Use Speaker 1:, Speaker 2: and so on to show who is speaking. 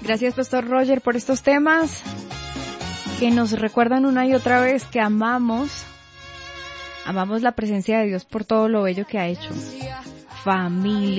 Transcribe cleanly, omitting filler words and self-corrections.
Speaker 1: Gracias, Pastor Roger, por estos temas que nos recuerdan una y otra vez que amamos la presencia de Dios por todo lo bello que ha hecho. Familia.